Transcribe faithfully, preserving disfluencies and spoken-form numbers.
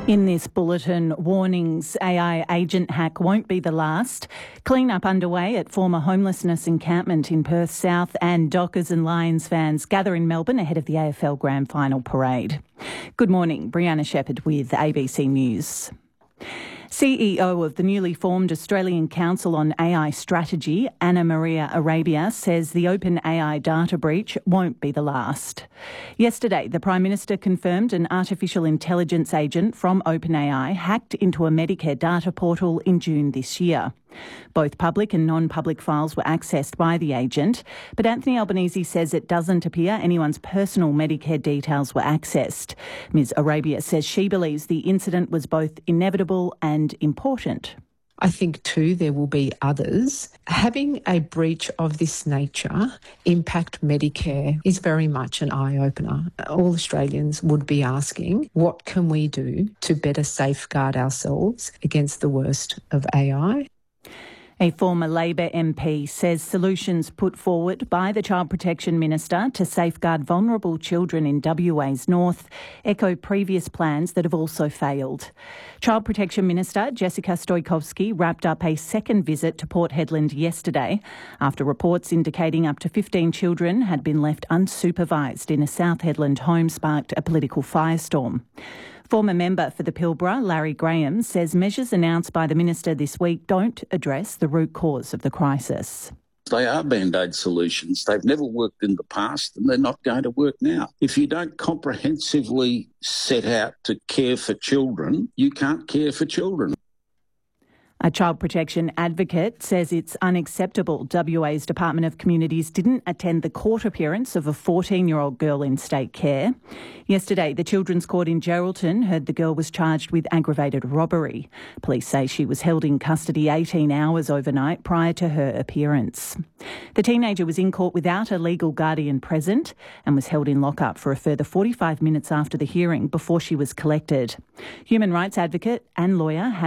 In this bulletin, warnings A I agent hack won't be the last. Clean-up underway at former homelessness encampment in Perth South, and Dockers and Lions fans gather in Melbourne ahead of the A F L Grand Final parade. Good morning, Brianna Shepherd with A B C News. C E O of the newly formed Australian Council on A I Strategy, Anna Maria Arabia, says the OpenAI data breach won't be the last. Yesterday, the Prime Minister confirmed an artificial intelligence agent from OpenAI hacked into a Medicare data portal in June this year. Both public and non-public files were accessed by the agent, but Anthony Albanese says it doesn't appear anyone's personal Medicare details were accessed. Miz Arabia says she believes the incident was both inevitable and important. I think too there will be others. Having a breach of this nature impact Medicare is very much an eye-opener. All Australians would be asking, what can we do to better safeguard ourselves against the worst of A I? A former Labor M P says solutions put forward by the Child Protection Minister to safeguard vulnerable children in W A's north echo previous plans that have also failed. Child Protection Minister Jessica Stoikovsky wrapped up a second visit to Port Hedland yesterday after reports indicating up to fifteen children had been left unsupervised in a South Hedland home sparked a political firestorm. Former member for the Pilbara, Larry Graham, says measures announced by the minister this week don't address the root cause of the crisis. They are band-aid solutions. They've never worked in the past and they're not going to work now. If you don't comprehensively set out to care for children, you can't care for children. A child protection advocate says it's unacceptable W A's Department of Communities didn't attend the court appearance of a fourteen-year-old girl in state care. Yesterday, the Children's Court in Geraldton heard the girl was charged with aggravated robbery. Police say she was held in custody eighteen hours overnight prior to her appearance. The teenager was in court without a legal guardian present and was held in lockup for a further forty-five minutes after the hearing before she was collected. Human rights advocate and lawyer